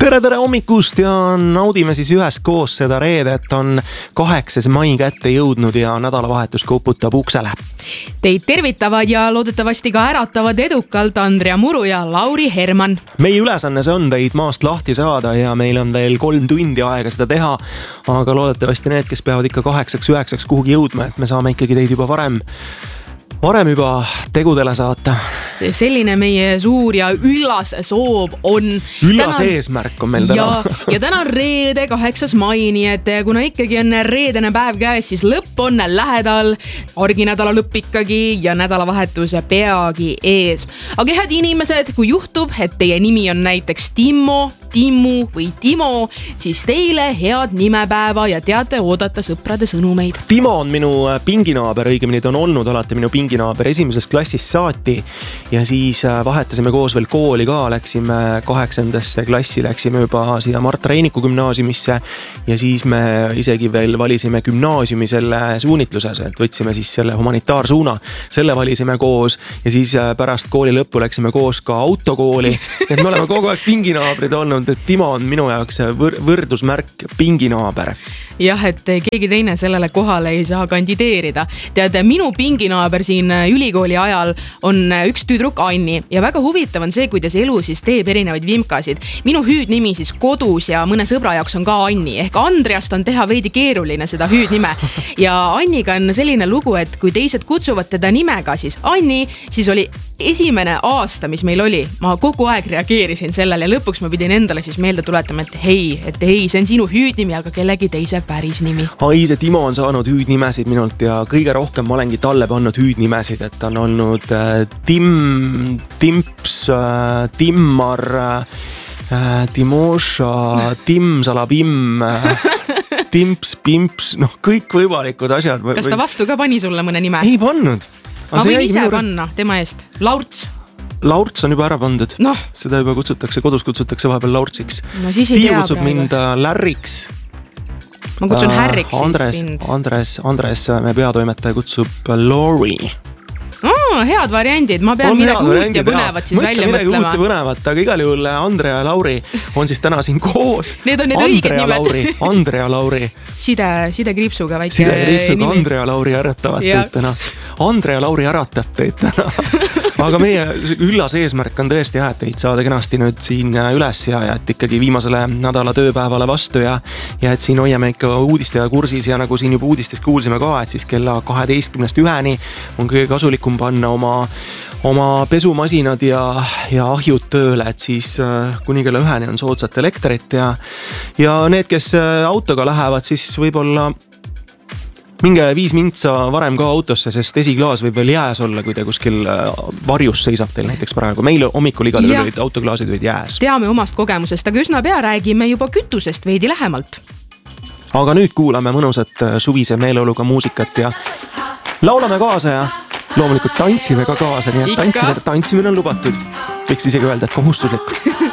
tere hommikust ja naudime siis üheskoos seda reedet. On 8. mai kätte jõudnud ja nädalavahetus koputab uksele. Teid tervitavad ja loodetavasti ka äratavad edukalt Andrea Muru ja Lauri Herman. Meie ülesanne see on teid maast lahti saada ja meil on veel 3 tundi aega seda teha. Aga loodetavasti need, kes peavad ikka 8-9 kuhugi jõudma, et me saame ikkagi teid juba varem juba tegudele saata. Selline meie suur ja üllas soov on. Üllas eesmärk on meil täna. Ja täna on reede 8. mai, nii et kuna ikkagi on reedene päev käes, siis lõpp on lähedal, arginädala lõpp ikkagi ja nädalavahetus peagi ees. Aga head inimesed, kui juhtub, et teie nimi on näiteks Timmo, Timmu või Timo, siis teile head nimepäeva ja teate oodata sõprade sõnumeid. Timo on minu pinginaaber, õigemini ta on olnud alati minu pinginaaber 1. klassist saati ja siis vahetasime koos veel kooli ka, läksime 8. klassi, läksime juba siia Mart Reiniku gümnaasiumisse ja siis me isegi veel valisime gümnaasiumi selle suunitluses, et võtsime siis selle humanitaarsuuna, selle valisime koos ja siis pärast kooli lõppu läksime koos ka autokooli, et me oleme kogu aeg pinginaabrid olnud, et Timo on minu jaoks võrdusmärk pinginaaber. Jah, et keegi teine sellele kohale ei saa kandideerida. Tead, minu pinginaaber siin ülikooli ajal on üks tüdruk Anni ja väga huvitav on see, kuidas elu siis teeb erinevaid vimkasid. Minu hüüdnimi siis kodus ja mõne sõbra jaoks on ka Anni, ehk Andreast on teha veidi keeruline seda hüüdnime. Ja Anniga on selline lugu, et kui teised kutsuvad teda nimega, siis Anni, siis oli esimene aasta, mis meil oli. Ma kogu aeg reageerisin sellele ja lõpuks ma pidin endale siis meelde tuletama, et hei, see on sinu hüüdnimi, aga kellegi teise päris nimi. Ai, see Timo on saanud hüüdnimesid minult ja kõige rohkem ma olengi talle pannud hüüdnimesid, et on olnud Timps, Timmar, Timoša, Timsalabim, Timps, Pimps, kõik võimalikud asjad. Kas ta vastu ka pani sulle mõne nime? Ei pannud. Ma võin ise panna tema eest. Laurts on juba ära pandud. No. Seda juba kodus kutsutakse vahepeal Laurtsiks. No siis ei Piia tea kutsub praegu. Mind Lärriks. Ma kutsun Härriks siis sind. Andres, me peatoimetaja kutsub Lauri. Head variandid, ma pean midagi uut ja põnevat siis välja mõtlema. Midagi uut ja põnevat, aga igal juhul Andrea ja Lauri on siis täna siin koos. Need on need õiged nimed. Andrea Lauri. Side kriipsuga väike nimi. Andrea Lauri äratavad teid täna. Andrea Lauri äratab teid täna. Aga meie üllas eesmärk on tõesti et teid saada kenasti nüüd siin üles ja et ikkagi viimasele nädala tööpäevale vastu ja et siin hoiame ikka uudistega kursis ja nagu siin juba uudistest kuulsime ka, et siis kella 12-1 on kõige kasulikum panna oma pesumasinad ja ahjud tööle, et siis kuni kella 1 on soodsat elektrit ja need, kes autoga lähevad, siis võib-olla minge 5 mintsa varem ka autosse, sest esiklaas võib veel jääs olla, kui te kuskil varjus seisab teil näiteks praegu. Meil hommikul igal olid autoklaasid olid jääs. Teame omast kogemusest, aga üsna pea räägime juba kütusest veidi lähemalt. Aga nüüd kuulame mõnusat suvise meeleoluga muusikat ja laulame kaasa ja loomulikult tantsime ka kaasa, nii et tantsimine on lubatud. Võiks isegi öelda, et kohustuslik.